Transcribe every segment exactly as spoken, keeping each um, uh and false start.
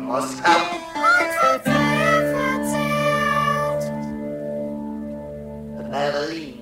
Post ab. Berlin.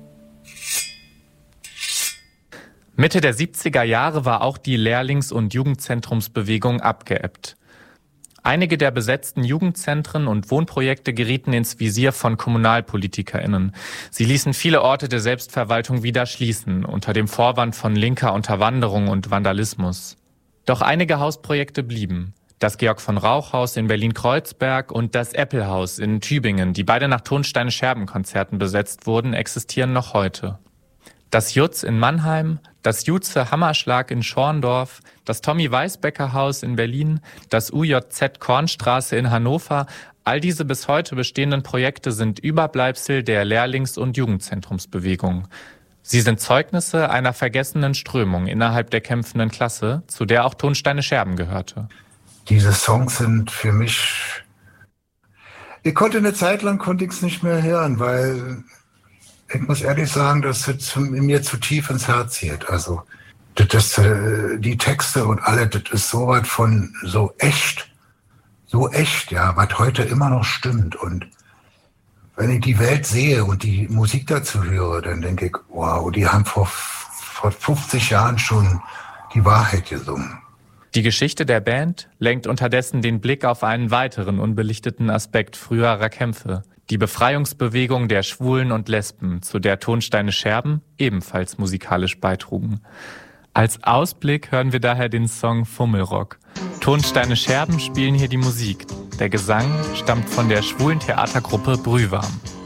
Mitte der siebziger Jahre war auch die Lehrlings- und Jugendzentrumsbewegung abgeebbt. Einige der besetzten Jugendzentren und Wohnprojekte gerieten ins Visier von KommunalpolitikerInnen. Sie ließen viele Orte der Selbstverwaltung wieder schließen, unter dem Vorwand von linker Unterwanderung und Vandalismus. Doch einige Hausprojekte blieben. Das Georg-von-Rauch-Haus in Berlin-Kreuzberg und das Apple-Haus in Tübingen, die beide nach Tonsteine-Scherben-Konzerten besetzt wurden, existieren noch heute. Das Jutz in Mannheim, das Jutze Hammerschlag in Schorndorf, das Tommy-Weisbecker-Haus in Berlin, das U J Z Kornstraße in Hannover, all diese bis heute bestehenden Projekte sind Überbleibsel der Lehrlings- und Jugendzentrumsbewegung. Sie sind Zeugnisse einer vergessenen Strömung innerhalb der kämpfenden Klasse, zu der auch Tonsteine-Scherben gehörte. Diese Songs sind für mich... Ich konnte eine Zeit lang konnte ich es nicht mehr hören, weil ich muss ehrlich sagen, das sitzt mir zu tief ins Herz geht. Also das, das, die Texte und alle, das ist so was von so echt, so echt, ja, was heute immer noch stimmt. Und wenn ich die Welt sehe und die Musik dazu höre, dann denke ich, wow, die haben vor, vor fünfzig Jahren schon die Wahrheit gesungen. Die Geschichte der Band lenkt unterdessen den Blick auf einen weiteren unbelichteten Aspekt früherer Kämpfe. Die Befreiungsbewegung der Schwulen und Lesben, zu der Tonsteine-Scherben ebenfalls musikalisch beitrugen. Als Ausblick hören wir daher den Song Fummelrock. Tonsteine-Scherben spielen hier die Musik. Der Gesang stammt von der schwulen Theatergruppe Brühwarm.